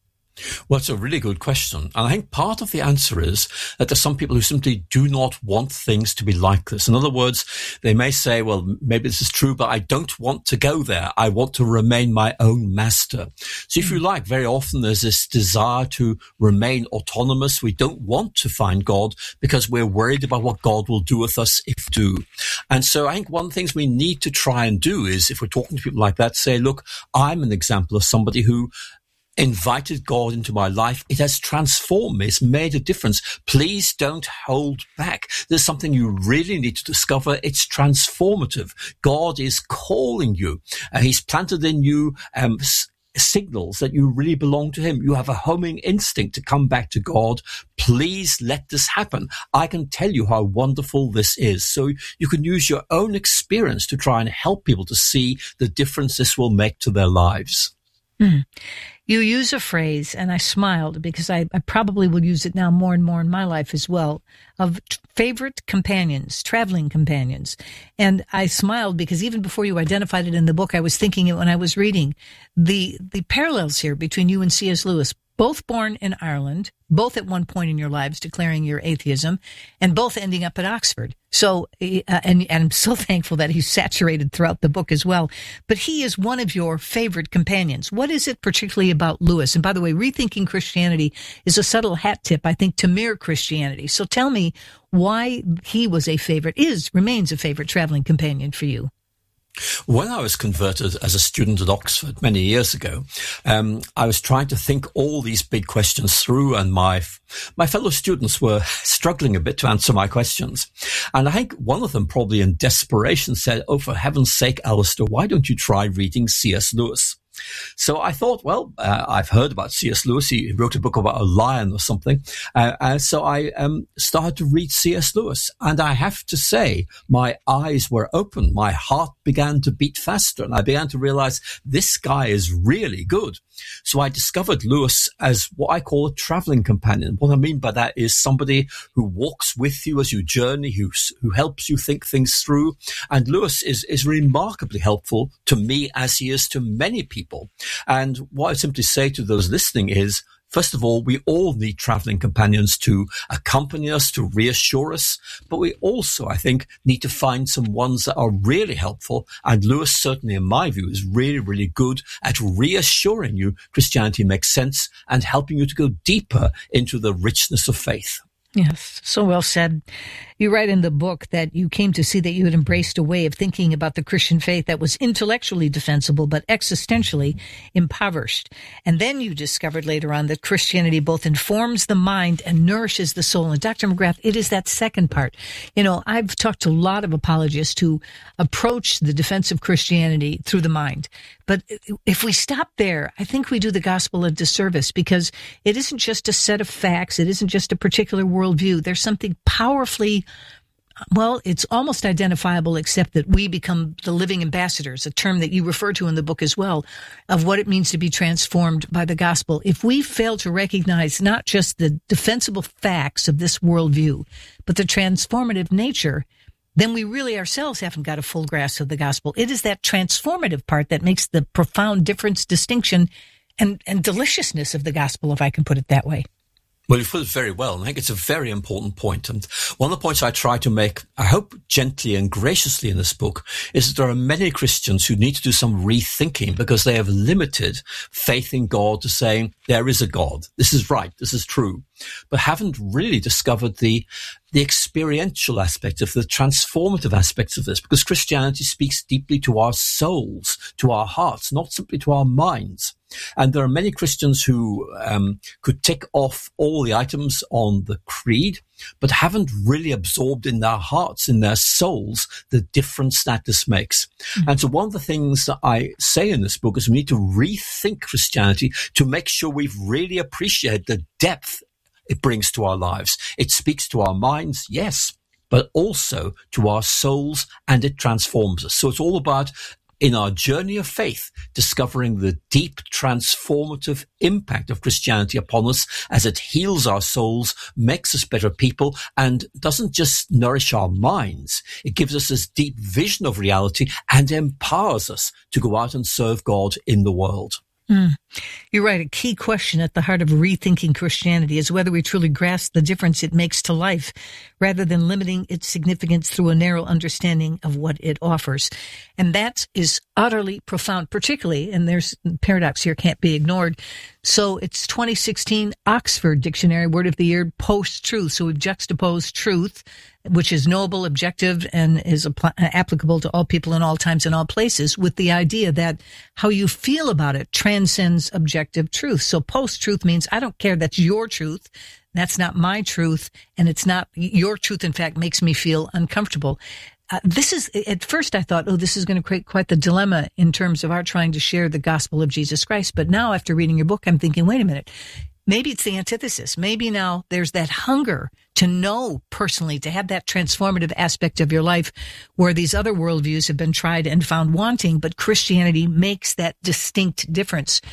Well, it's a really good question. And I think part of the answer is that there's some people who simply do not want things to be like this. In other words, they may say, well, maybe this is true, but I don't want to go there. I want to remain my own master. So if you like, very often there's this desire to remain autonomous. We don't want to find God because we're worried about what God will do with us if we do. And so I think one of the things we need to try and do is, if we're talking to people like that, say, look, I'm an example of somebody who invited God into my life. It has transformed me. It's made a difference. Please don't hold back. There's something you really need to discover. It's transformative. God is calling you. Uh, he's planted in you um, s- signals that you really belong to him. You have a homing instinct to come back to God. Please let this happen. I can tell you how wonderful this is. So you can use your own experience to try and help people to see the difference this will make to their lives. Mm. You use a phrase, and I smiled because I, I probably will use it now more and more in my life as well, of t- favorite companions, traveling companions. And I smiled because even before you identified it in the book, I was thinking it when I was reading the the parallels here between you and C S. Lewis. Both born in Ireland, both at one point in your lives declaring your atheism, and both ending up at Oxford. So, uh, and, and I'm so thankful that he's saturated throughout the book as well. But he is one of your favorite companions. What is it particularly about Lewis? And by the way, Rethinking Christianity is a subtle hat tip, I think, to mere Christianity. So tell me why he was a favorite, is, remains a favorite traveling companion for you. When I was converted as a student at Oxford many years ago, um, I was trying to think all these big questions through, and my my fellow students were struggling a bit to answer my questions. And I think one of them, probably in desperation, said, "Oh, for heaven's sake, Alistair, why don't you try reading C S. Lewis?" So I thought, well, uh, I've heard about C S. Lewis. He wrote a book about a lion or something. Uh, uh, so I um, started to read C S. Lewis. And I have to say, my eyes were open. My heart began to beat faster. And I began to realize this guy is really good. So I discovered Lewis as what I call a traveling companion. What I mean by that is somebody who walks with you as you journey, who, who helps you think things through. And Lewis is, is remarkably helpful to me as he is to many people. And what I simply say to those listening is, first of all, we all need traveling companions to accompany us, to reassure us. But we also, I think, need to find some ones that are really helpful. And Lewis, certainly in my view, is really, really good at reassuring you Christianity makes sense and helping you to go deeper into the richness of faith. Yes, so well said. You write in the book that you came to see that you had embraced a way of thinking about the Christian faith that was intellectually defensible but existentially impoverished. And then you discovered later on that Christianity both informs the mind and nourishes the soul. And Doctor McGrath, it is that second part. You know, I've talked to a lot of apologists who approach the defense of Christianity through the mind. But if we stop there, I think we do the gospel a disservice, because it isn't just a set of facts. It isn't just a particular worldview. There's something powerfully, well, it's almost identifiable, except that we become the living ambassadors, a term that you refer to in the book as well, of what it means to be transformed by the gospel. If we fail to recognize not just the defensible facts of this worldview, but the transformative nature, then we really ourselves haven't got a full grasp of the gospel. It is that transformative part that makes the profound difference, distinction, and, and deliciousness of the gospel, if I can put it that way. Well, you put it very well. And I think it's a very important point. And one of the points I try to make, I hope gently and graciously in this book, is that there are many Christians who need to do some rethinking because they have limited faith in God to saying there is a God. This is right. This is true. But haven't really discovered the the experiential aspect of the transformative aspects of this, because Christianity speaks deeply to our souls, to our hearts, not simply to our minds. And there are many Christians who um, could tick off all the items on the creed, but haven't really absorbed in their hearts, in their souls, the difference that this makes. Mm-hmm. And so one of the things that I say in this book is we need to rethink Christianity to make sure we've really appreciated the depth it brings to our lives. It speaks to our minds, yes, but also to our souls, and it transforms us. So it's all about, in our journey of faith, discovering the deep transformative impact of Christianity upon us as it heals our souls, makes us better people, and doesn't just nourish our minds. It gives us this deep vision of reality and empowers us to go out and serve God in the world. Mm. You're right. A key question at the heart of rethinking Christianity is whether we truly grasp the difference it makes to life, rather than limiting its significance through a narrow understanding of what it offers. And that is utterly profound, particularly, and there's paradox here, can't be ignored. So it's twenty sixteen Oxford Dictionary Word of the Year, post-truth. So we've juxtaposed truth, which is knowable, objective, and is apl- applicable to all people in all times and all places, with the idea that how you feel about it transcends objective truth. So post-truth means I don't care, that's your truth. That's not my truth, and it's not your truth, in fact, makes me feel uncomfortable. Uh, this is, at first I thought, oh, this is going to create quite the dilemma in terms of our trying to share the gospel of Jesus Christ. But now, after reading your book, I'm thinking, wait a minute. Maybe it's the antithesis. Maybe now there's that hunger to know personally, to have that transformative aspect of your life where these other worldviews have been tried and found wanting, but Christianity makes that distinct difference.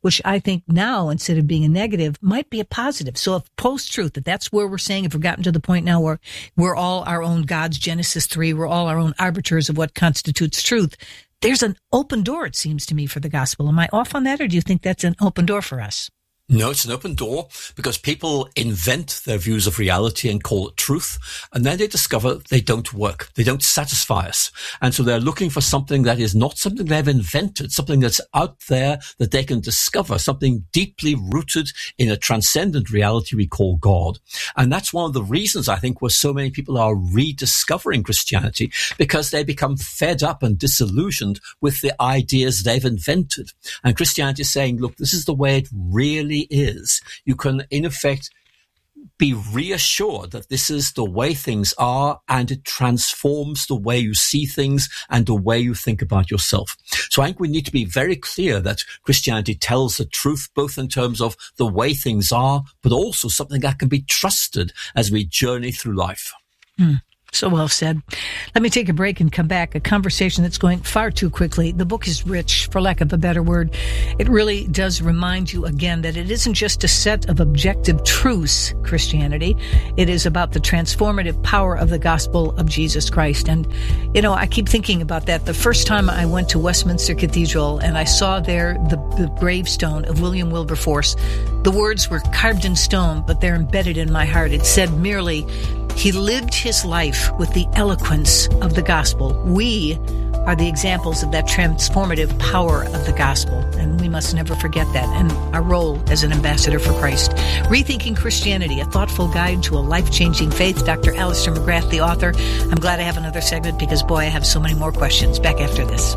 which I think now, instead of being a negative, might be a positive. So if post-truth, if that's where we're saying, if we've gotten to the point now where we're all our own gods, Genesis three, we're all our own arbiters of what constitutes truth, there's an open door, it seems to me, for the gospel. Am I off on that, or do you think that's an open door for us? No, it's an open door because people invent their views of reality and call it truth. And then they discover they don't work. They don't satisfy us. And so they're looking for something that is not something they've invented, something that's out there that they can discover, something deeply rooted in a transcendent reality we call God. And that's one of the reasons, I think, where so many people are rediscovering Christianity, because they become fed up and disillusioned with the ideas they've invented. And Christianity is saying, look, this is the way it really is. You can, in effect, be reassured that this is the way things are, and it transforms the way you see things and the way you think about yourself. So I think we need to be very clear that Christianity tells the truth, both in terms of the way things are, but also something that can be trusted as we journey through life. Hmm. So well said. Let me take a break and come back. A conversation that's going far too quickly. The book is rich, for lack of a better word. It really does remind you again that it isn't just a set of objective truths, Christianity. It is about the transformative power of the gospel of Jesus Christ. And, you know, I keep thinking about that. The first time I went to Westminster Cathedral and I saw there the, the gravestone of William Wilberforce, the words were carved in stone, but they're embedded in my heart. It said merely, he lived his life with the eloquence of the gospel. We are the examples of that transformative power of the gospel, and we must never forget that, and our role as an ambassador for Christ. Rethinking Christianity, a thoughtful guide to a life-changing faith. Doctor Alister McGrath, the author. I'm glad I have another segment because, boy, I have so many more questions. Back after this.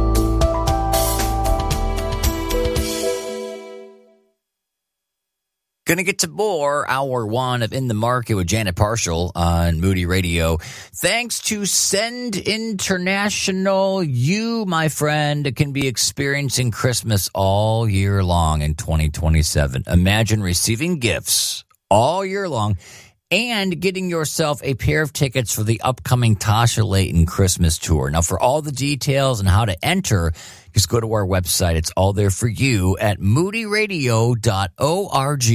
Gonna get to more, hour one of In the Market with Janet Parshall on Moody Radio. Thanks to Send International, you, my friend, can be experiencing Christmas all year long in twenty twenty-seven. Imagine receiving gifts all year long and getting yourself a pair of tickets for the upcoming Tasha Layton Christmas tour. Now, for all the details and how to enter, just go to our website. It's all there for you at moody radio dot org.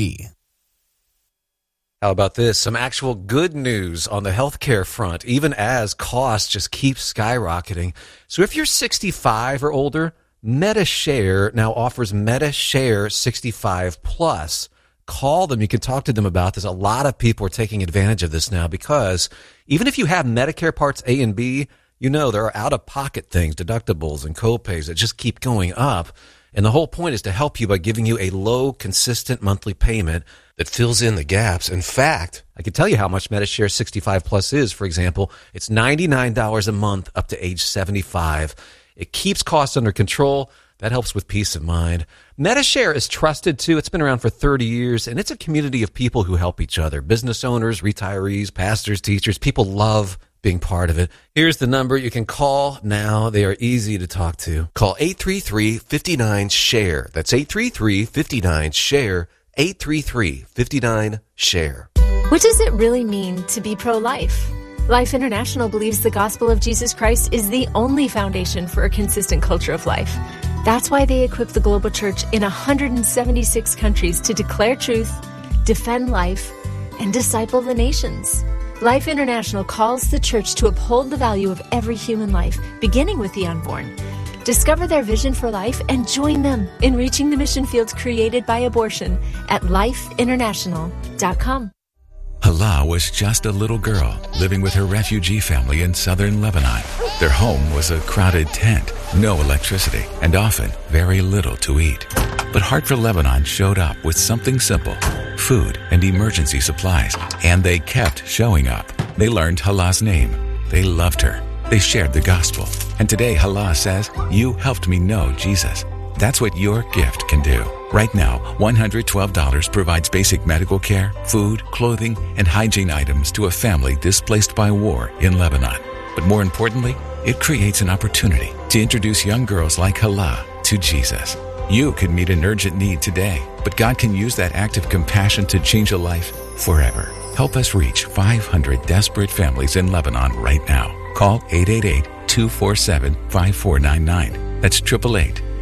How about this? Some actual good news on the healthcare front, even as costs just keep skyrocketing. So if you're sixty-five or older, MediShare now offers MediShare sixty-five plus. Call them. You can talk to them about this. A lot of people are taking advantage of this now because even if you have Medicare Parts A and B, you know there are out-of-pocket things, deductibles and copays that just keep going up. And the whole point is to help you by giving you a low, consistent monthly payment that fills in the gaps. In fact, I can tell you how much MediShare sixty-five plus is. For example, it's ninety-nine dollars a month up to age seventy-five. It keeps costs under control. That helps with peace of mind. MediShare is trusted, too. It's been around for thirty years, and it's a community of people who help each other. Business owners, retirees, pastors, teachers. People love being part of it. Here's the number you can call now. They are easy to talk to. Call eight three three, five nine, SHARE. That's eight three three, five nine, SHARE. eight three three, five nine, SHARE. What does it really mean to be pro-life? Life International believes the gospel of Jesus Christ is the only foundation for a consistent culture of life. That's why they equip the global church in one hundred seventy-six countries to declare truth, defend life, and disciple the nations. Life International calls the church to uphold the value of every human life, beginning with the unborn. Discover their vision for life and join them in reaching the mission fields created by abortion at life international dot com. Hala was just a little girl living with her refugee family in southern Lebanon. Their home was a crowded tent, no electricity, and often very little to eat. But Heart for Lebanon showed up with something simple, food and emergency supplies, and they kept showing up. They learned Hala's name. They loved her. They shared the gospel. And today Hala says, "You helped me know Jesus." That's what your gift can do. Right now, one hundred twelve dollars provides basic medical care, food, clothing, and hygiene items to a family displaced by war in Lebanon. But more importantly, it creates an opportunity to introduce young girls like Hala to Jesus. You could meet an urgent need today, but God can use that act of compassion to change a life forever. Help us reach five hundred desperate families in Lebanon right now. Call eight eight eight, two four seven, five four nine nine. That's eight eight eight,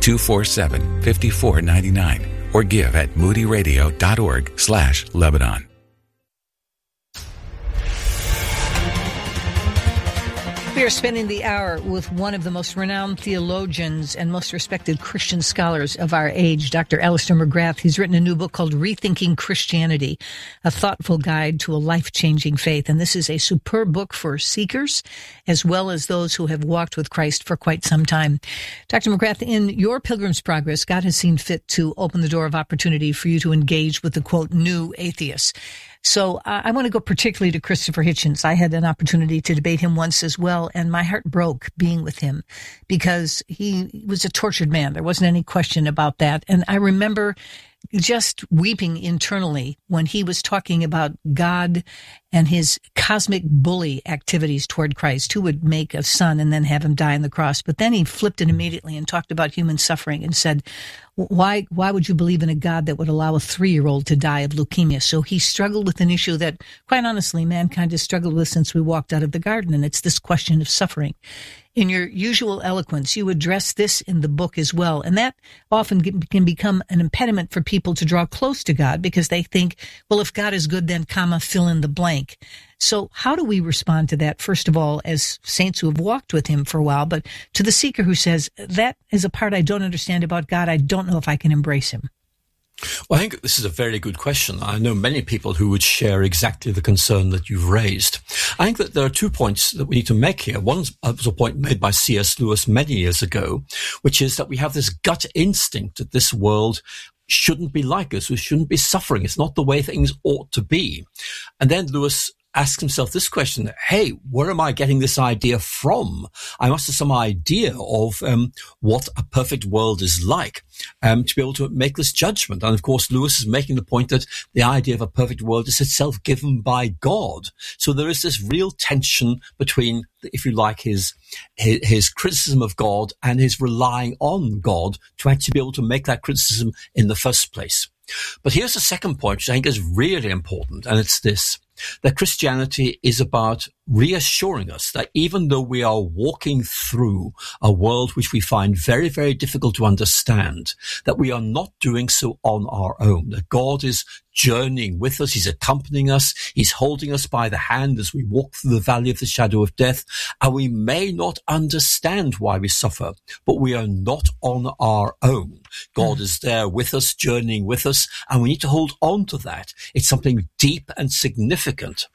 two four seven, five four nine nine or give at moodyradio.org slash Lebanon. We are spending the hour with one of the most renowned theologians and most respected Christian scholars of our age, Doctor Alister McGrath. He's written a new book called Rethinking Christianity, a thoughtful guide to a life-changing faith. And this is a superb book for seekers as well as those who have walked with Christ for quite some time. Doctor McGrath, in your Pilgrim's Progress, God has seen fit to open the door of opportunity for you to engage with the, quote, new atheists. So uh, I want to go particularly to Christopher Hitchens. I had an opportunity to debate him once as well, and my heart broke being with him because he was a tortured man. There wasn't any question about that. And I remember just weeping internally when he was talking about God and his cosmic bully activities toward Christ, who would make a son and then have him die on the cross. But then he flipped it immediately and talked about human suffering and said, why, why would you believe in a God that would allow a three-year-old to die of leukemia? So he struggled with an issue that, quite honestly, mankind has struggled with since we walked out of the garden, and it's this question of suffering. In your usual eloquence, you address this in the book as well, and that often can become an impediment for people to draw close to God because they think, well, if God is good, then comma, fill in the blank. So how do we respond to that, first of all, as saints who have walked with him for a while, but to the seeker who says, that is a part I don't understand about God, I don't know if I can embrace him? Well, I think this is a very good question. I know many people who would share exactly the concern that you've raised. I think that there are two points that we need to make here. One was a point made by C S Lewis many years ago, which is that we have this gut instinct that this world shouldn't be like us. We shouldn't be suffering. It's not the way things ought to be. And then Lewis asked himself this question, hey, where am I getting this idea from? I must have some idea of um, what a perfect world is like um, to be able to make this judgment. And of course, Lewis is making the point that the idea of a perfect world is itself given by God. So there is this real tension between, if you like, his, his, his criticism of God and his relying on God to actually be able to make that criticism in the first place. But here's the second point, which I think is really important, and it's this, that Christianity is about reassuring us that even though we are walking through a world which we find very, very difficult to understand, that we are not doing so on our own, that God is journeying with us, he's accompanying us, he's holding us by the hand as we walk through the valley of the shadow of death, and we may not understand why we suffer, but we are not on our own. God mm. is there with us, journeying with us, and we need to hold on to that. It's something deep and significant.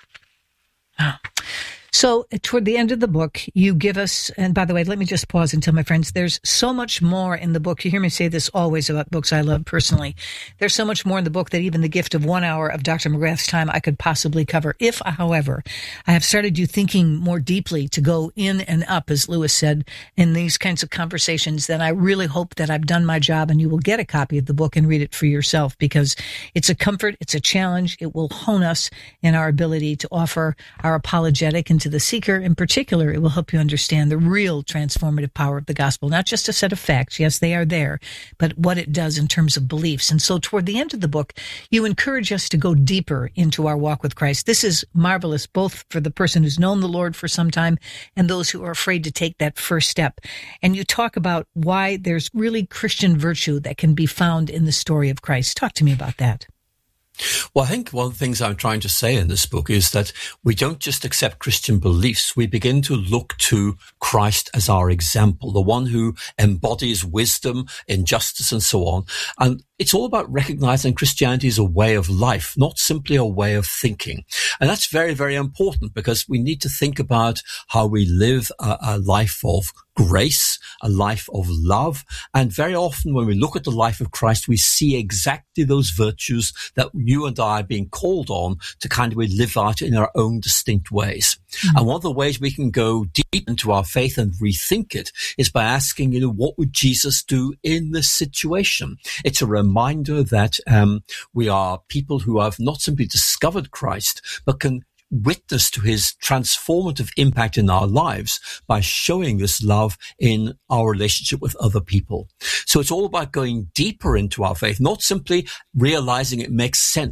So toward the end of the book, you give us, and by the way, let me just pause and tell my friends, there's so much more in the book. You hear me say this always about books I love personally. There's so much more in the book that even the gift of one hour of Doctor McGrath's time I could possibly cover. If, however, I have started you thinking more deeply to go in and up, as Lewis said, in these kinds of conversations, then I really hope that I've done my job and you will get a copy of the book and read it for yourself, because it's a comfort, it's a challenge, it will hone us in our ability to offer our apologetic, and to the seeker in particular, it will help you understand the real transformative power of the gospel, not just a set of facts. Yes, they are there, but what it does in terms of beliefs. And so toward the end of the book, you encourage us to go deeper into our walk with Christ. This is marvelous, both for the person who's known the Lord for some time and those who are afraid to take that first step. And you talk about why there's really Christian virtue that can be found in the story of Christ. Talk to me about that. Well, I think one of the things I'm trying to say in this book is that we don't just accept Christian beliefs. We begin to look to Christ as our example, the one who embodies wisdom, injustice, and so on. And it's all about recognizing Christianity as a way of life, not simply a way of thinking. And that's very, very important, because we need to think about how we live a, a life of grace, a life of love. And very often when we look at the life of Christ, we see exactly those virtues that you and I are being called on to kind of live out in our own distinct ways. Mm-hmm. And one of the ways we can go deep into our faith and rethink it is by asking, you know, what would Jesus do in this situation? It's a reminder that um, we are people who have not simply discovered Christ, but can witness to his transformative impact in our lives by showing this love in our relationship with other people. So it's all about going deeper into our faith, not simply realizing it makes sense,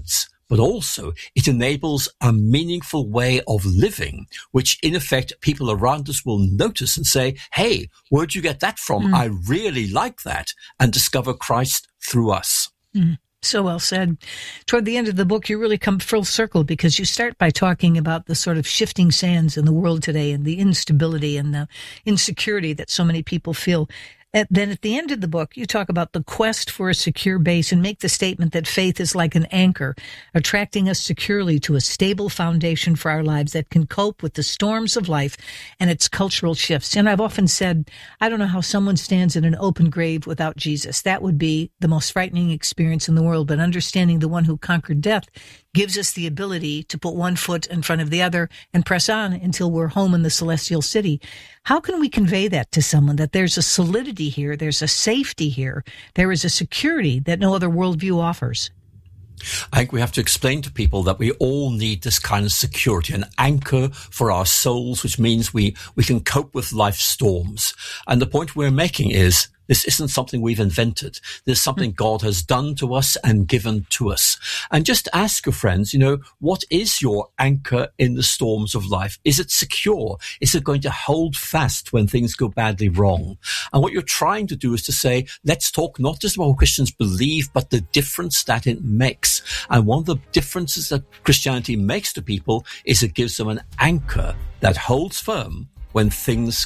but also it enables a meaningful way of living, which in effect people around us will notice and say, hey, where'd you get that from? Mm. I really like that, and discover Christ through us. Mm. So well said. Toward the end of the book, you really come full circle because you start by talking about the sort of shifting sands in the world today and the instability and the insecurity that so many people feel. And then at the end of the book, you talk about the quest for a secure base and make the statement that faith is like an anchor, attracting us securely to a stable foundation for our lives that can cope with the storms of life and its cultural shifts. And I've often said, I don't know how someone stands in an open grave without Jesus. That would be the most frightening experience in the world. But understanding the one who conquered death gives us the ability to put one foot in front of the other and press on until we're home in the celestial city. How can we convey that to someone, that there's a solidity here, there's a safety here, there is a security that no other worldview offers? I think we have to explain to people that we all need this kind of security, an anchor for our souls, which means we, we can cope with life's storms. And the point we're making is, this isn't something we've invented. This is something God has done to us and given to us. And just ask your friends, you know, what is your anchor in the storms of life? Is it secure? Is it going to hold fast when things go badly wrong? And what you're trying to do is to say, let's talk not just about what Christians believe, but the difference that it makes. And one of the differences that Christianity makes to people is it gives them an anchor that holds firm when things